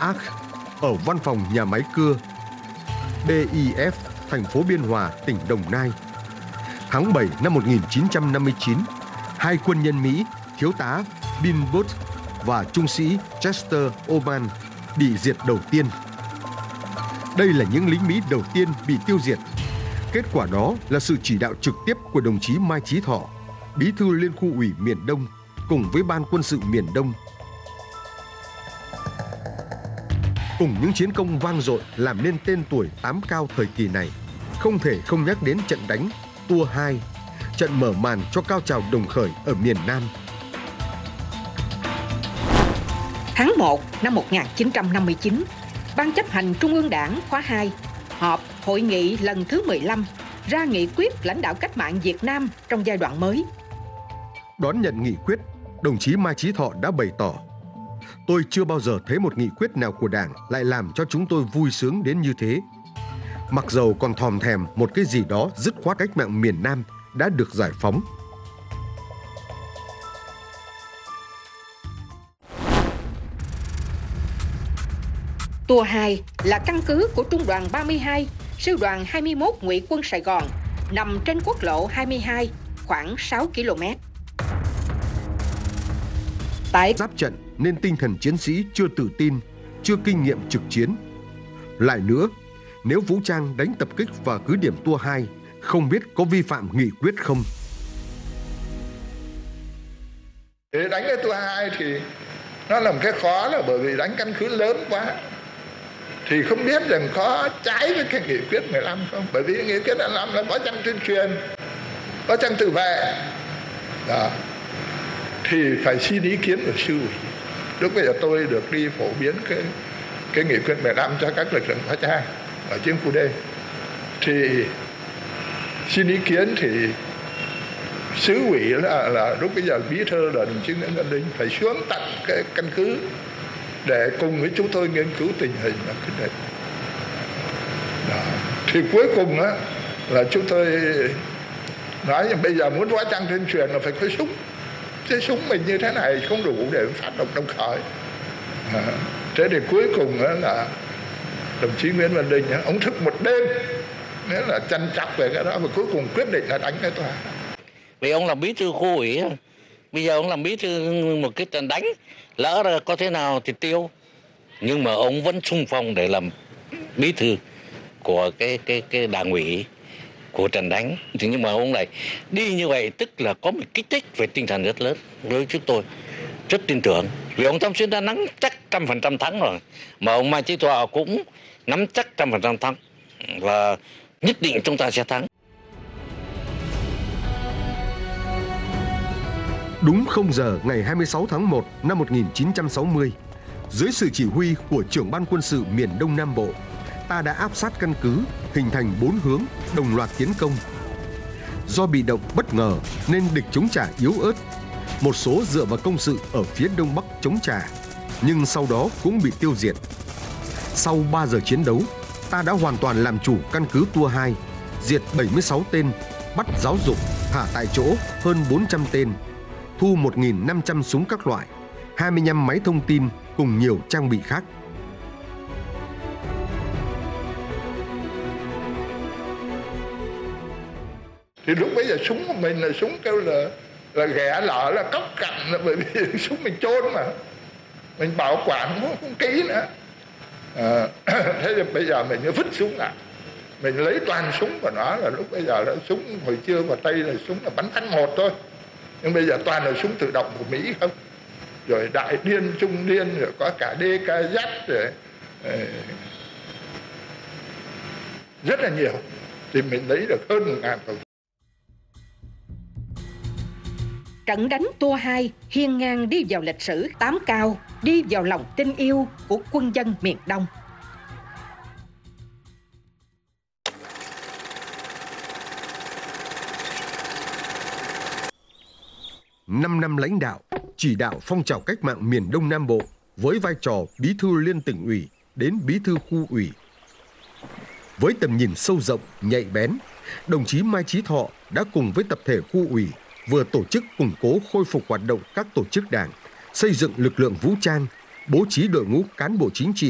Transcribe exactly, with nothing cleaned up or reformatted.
Arc ở văn phòng nhà máy cưa bê i ép thành phố Biên Hòa, tỉnh Đồng Nai. Tháng bảy năm một nghìn chín trăm năm mươi chín, hai quân nhân Mỹ, thiếu tá Bill Booth và trung sĩ Chester Oman bị diệt đầu tiên. Đây là những lính Mỹ đầu tiên bị tiêu diệt. Kết quả đó là sự chỉ đạo trực tiếp của đồng chí Mai Chí Thọ, bí thư Liên khu ủy miền Đông, cùng với Ban quân sự miền Đông. Cùng những chiến công vang dội làm nên tên tuổi tám cao thời kỳ này, không thể không nhắc đến trận đánh Tua hai, trận mở màn cho cao trào đồng khởi ở miền Nam. Tháng một năm một nghìn chín trăm năm mươi chín, Ban chấp hành Trung ương Đảng khóa hai họp hội nghị lần thứ mười lăm ra nghị quyết lãnh đạo cách mạng Việt Nam trong giai đoạn mới. Đón nhận nghị quyết, đồng chí Mai Chí Thọ đã bày tỏ: tôi chưa bao giờ thấy một nghị quyết nào của Đảng lại làm cho chúng tôi vui sướng đến như thế. Mặc dầu còn thòm thèm một cái gì đó dứt khoát, cách mạng miền Nam đã được giải phóng. Tua hai là căn cứ của Trung đoàn ba mươi hai, Sư đoàn hai mươi mốt Ngụy quân Sài Gòn, nằm trên quốc lộ hai mươi hai, khoảng sáu ki lô mét. Tại giáp trận nên tinh thần chiến sĩ chưa tự tin, chưa kinh nghiệm trực chiến. Lại nữa, nếu vũ trang đánh tập kích vào cứ điểm Tua hai, không biết có vi phạm nghị quyết không. Để đánh cái Tua hai thì nó là một cái khó, là bởi vì đánh căn cứ lớn quá. Thì không biết rằng có trái với cái nghị quyết mười lăm không. Bởi vì nghị quyết mười lăm là có trang tuyên truyền, có trang tự vệ. Đó. Thì phải xin ý kiến của sư ủy. Lúc bây giờ tôi được đi phổ biến cái, cái nghị quyết mười lăm cho các lực lượng hóa trang ở chiến khu D. Thì xin ý kiến thì sứ ủy là, là lúc bây giờ bí thư là đồng chí Nguyễn Văn Linh phải xuống tận cái căn cứ để cùng với chúng tôi nghiên cứu tình hình và quyết định. Đó. Thì cuối cùng á, là chúng tôi nói rằng bây giờ muốn hóa trang tuyên truyền là phải có súng. Chứ súng mình như thế này không đủ để phát động đồng khởi. À, thế thì cuối cùng á, là đồng chí Nguyễn Văn Linh á, ông thức một đêm, nghĩa là chăn chọc về cái đó, và cuối cùng quyết định là đánh cái tòa. Vì ông làm bí thư khu ủy, bây giờ ông làm bí thư một cái trận đánh, lỡ ra có thế nào thì tiêu, nhưng mà ông vẫn xung phong để làm bí thư của cái cái cái đảng ủy của trận đánh. Thì nhưng mà ông này đi như vậy tức là có một kích thích về tinh thần rất lớn với chúng tôi, rất tin tưởng vì ông Tâm Xuyên đã nắm chắc trăm phần trăm thắng rồi, mà ông Mai Chí Thọ cũng nắm chắc trăm phần trăm thắng và nhất định chúng ta sẽ thắng. Đúng không giờ ngày hai mươi sáu tháng một năm một nghìn chín trăm sáu mươi, dưới sự chỉ huy của trưởng ban quân sự miền Đông Nam Bộ, ta đã áp sát căn cứ, hình thành bốn hướng đồng loạt tiến công. Do bị động bất ngờ nên địch chống trả yếu ớt, một số dựa vào công sự ở phía đông bắc chống trả, nhưng sau đó cũng bị tiêu diệt. Sau ba giờ chiến đấu, ta đã hoàn toàn làm chủ căn cứ Tua hai, diệt bảy mươi sáu tên, bắt giáo dục, thả tại chỗ hơn bốn trăm tên, thu một nghìn năm trăm súng các loại, hai mươi lăm máy thông tin cùng nhiều trang bị khác. Thì lúc bây giờ súng của mình là súng kêu là là ghẻ lở, là cóc cặn, là bởi vì súng mình chôn mà, mình bảo quản không, không kỹ nữa. À, thế thì bây giờ mình vứt súng lại, mình lấy toàn súng của nó. Là lúc bây giờ là súng hồi xưa vào Tây là súng là bắn thanh một thôi, nhưng bây giờ toàn là súng tự động của Mỹ không, rồi đại điên, trung điên, rồi có cả đê ca dét, rồi rất là nhiều. Thì mình lấy được hơn một ngàn khẩu. trận đánh Tua hai hiên ngang đi vào lịch sử, tám cao đi vào lòng tin yêu của quân dân miền Đông. Năm năm lãnh đạo, chỉ đạo phong trào cách mạng miền Đông Nam Bộ với vai trò bí thư liên tỉnh ủy đến bí thư khu ủy. Với tầm nhìn sâu rộng, nhạy bén, đồng chí Mai Chí Thọ đã cùng với tập thể khu ủy vừa tổ chức củng cố khôi phục hoạt động các tổ chức đảng, xây dựng lực lượng vũ trang, bố trí đội ngũ cán bộ chính trị